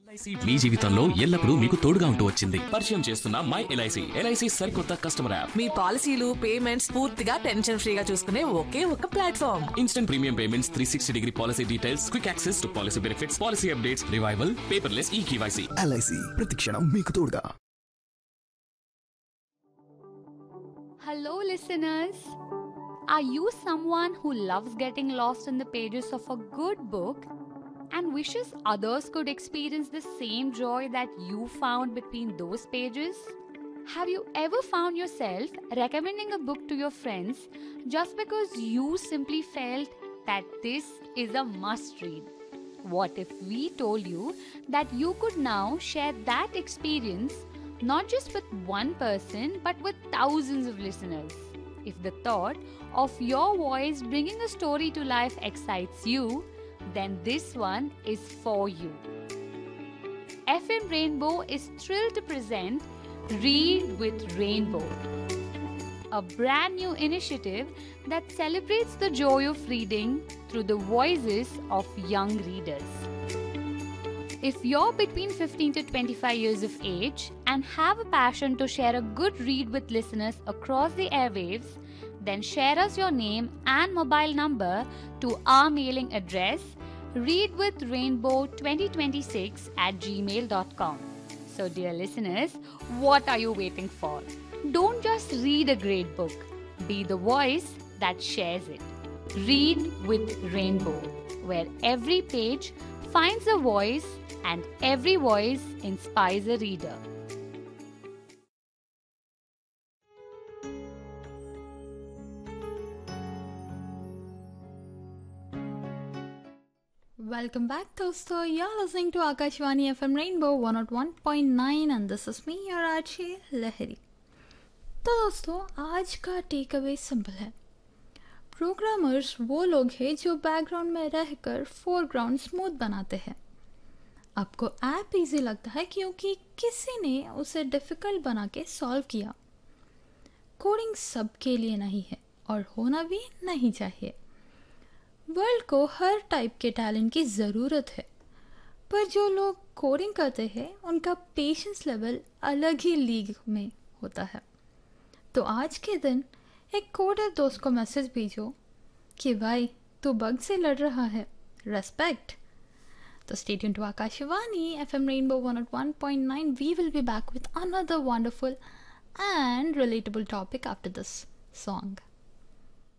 LIC మీ జీవితంలో ఎల్లప్పుడూ మీకు తోడుగా ఉంటూ వచ్చింది. పరిచయం చేస్తున్న మై ఎల్ఐసి సరికొత్త కస్టమర్ యాప్. మీ పాలసీలు పేమెంట్స్ పూర్తిగా టెన్షన్ ఫ్రీగా చూసుకునే ఒకే ఒక platform. Instant premium payments, 360 degree policy details, quick access to policy benefits, policy updates, revival, paperless eKYC. LIC ప్రతిక్షణం మీకు తోడుగా. Hello listeners, are you someone who loves getting lost in the pages of a good book and wishes others could experience the same joy that you found between those pages? Have you ever found yourself recommending a book to your friends just because you simply felt that this is a must read? What if we told you that you could now share that experience not just with one person but with thousands of listeners? If the thought of your voice bringing a story to life excites you, then this one is for you. FM Rainbow is thrilled to present Read with Rainbow, a brand new initiative that celebrates the joy of reading through the voices of young readers. If you're between 15 to 25 years of age and have a passion to share a good read with listeners across the airwaves, then share us your name and mobile number to our mailing address readwithrainbow2026@gmail.com. So dear listeners, what are you waiting for? Don't just read a great book. Be the voice that shares it. Read with Rainbow, where every page finds a voice and every voice inspires a reader. Welcome back दोस्तों, you're listening to Akashvani FM Rainbow 101.9 and this is me, your RJ लहरी। तो दोस्तों, आज का take away simple है। Programmers वो लोग हैं जो बैकग्राउंड में रहकर फोरग्राउंड स्मूथ बनाते हैं। आपको ऐप इजी लगता है क्योंकि किसी ने उसे डिफ़िकल्ट बना के सॉल्व किया। कोडिंग सबके लिए नहीं है और होना भी नहीं चाहिए। वर्ल्ड को हर टाइप के टैलेंट की ज़रूरत है, पर जो लोग कोडिंग करते हैं उनका पेशेंस लेवल अलग ही लीग में होता है। तो आज के दिन एक कोडर दोस्त को मैसेज भेजो कि भाई तू बग से लड़ रहा है, रेस्पेक्ट। तो stay tuned to Akashvani FM Rainbow 101.9. We will be back with another wonderful and relatable topic after this song.